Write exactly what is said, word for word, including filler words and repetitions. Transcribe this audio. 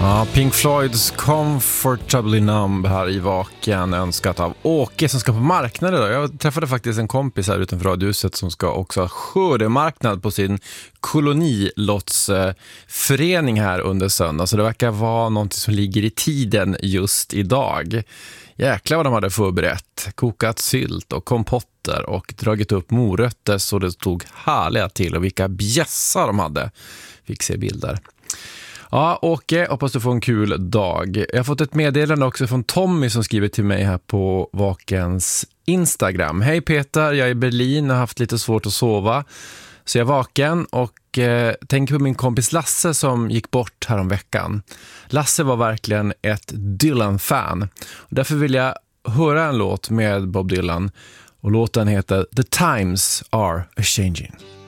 Ja, Pink Floyds Comfortably Numb här i Vaken, önskat av Åke som ska på marknaden idag. Jag träffade faktiskt en kompis här utanför radhuset som ska också ha skördemarknad på sin kolonilottsförening här under söndag. Så det verkar vara något som ligger i tiden just idag. Jäklar vad de hade förberett. Kokat sylt och kompotter och dragit upp morötter så det stod härliga till. Och vilka bjässar de hade. Fick se bilder. Ja, Åke, hoppas du får en kul dag. Jag har fått ett meddelande också från Tommy som skriver till mig här på Vakens Instagram. Hej Peter, jag är i Berlin och har haft lite svårt att sova. Så jag är vaken och eh, tänker på min kompis Lasse som gick bort här om veckan. Lasse var verkligen ett Dylan-fan. Och därför vill jag höra en låt med Bob Dylan. Och låten heter The Times Are A-Changing.